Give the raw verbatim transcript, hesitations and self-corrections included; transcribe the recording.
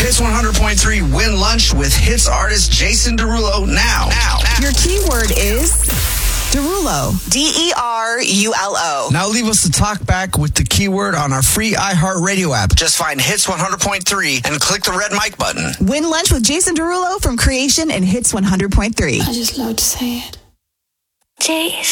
Hits one hundred point three win lunch with hits artist Jason Derulo now. Now. now. Your keyword is Derulo. D E R U L O. Now leave us the talk back with the keyword on our free iHeartRadio app. Just find Hits one hundred point three and click the red mic button. Win lunch with Jason Derulo from Creation and Hits one hundred point three. I just love to say it. Jason.